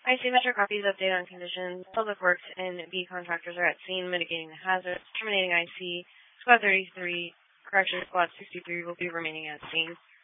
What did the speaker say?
IC Metro copies update on conditions. Public Works and B contractors are at scene mitigating the hazards. Terminating IC. Squad 33, correction, Squad 63 will be remaining at scene.